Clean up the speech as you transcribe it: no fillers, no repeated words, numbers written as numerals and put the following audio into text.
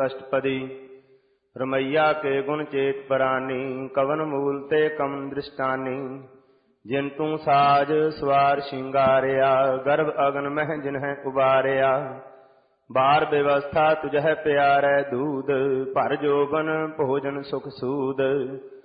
अष्टपदी। रमैया के गुण चेत परानी, कवन मूल ते कम दृष्टानी। जिन तू साज सवार शिंगारिया, गर्भ अगन मह जिन्हें उबारिया। बार व्यवस्था तुझह प्यारै दूध, भर जोबन भोजन सुख सूद।